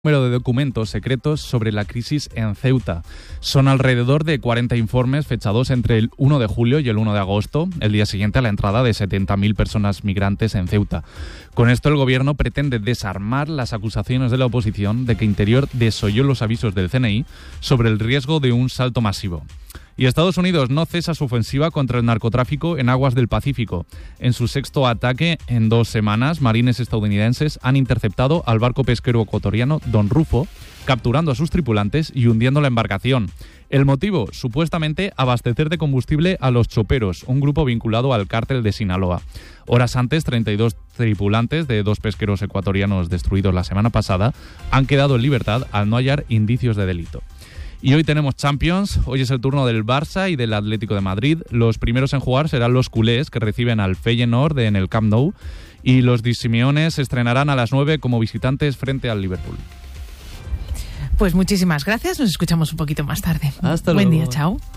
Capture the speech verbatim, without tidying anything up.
número de documentos secretos sobre la crisis en Ceuta. Son alrededor de cuarenta informes fechados entre el uno de julio y el uno de agosto, el día siguiente a la entrada de setenta mil personas migrantes en Ceuta. Con esto el gobierno pretende desarmar las acusaciones de la oposición de que Interior desoyó los avisos del C N I sobre el riesgo de un salto masivo. Y Estados Unidos no cesa su ofensiva contra el narcotráfico en aguas del Pacífico. En su sexto ataque en dos semanas, marines estadounidenses han interceptado al barco pesquero ecuatoriano Don Rufo, capturando a sus tripulantes y hundiendo la embarcación. El motivo, supuestamente, abastecer de combustible a los choperos, un grupo vinculado al cártel de Sinaloa. Horas antes, treinta y dos tripulantes de dos pesqueros ecuatorianos destruidos la semana pasada han quedado en libertad al no hallar indicios de delito. Y hoy tenemos Champions, hoy es el turno del Barça y del Atlético de Madrid. Los primeros en jugar serán los culés, que reciben al Feyenoord en el Camp Nou, y los Di Simeone se estrenarán a las nueve como visitantes frente al Liverpool. Pues muchísimas gracias, nos escuchamos un poquito más tarde. Hasta Buen luego. día, chao.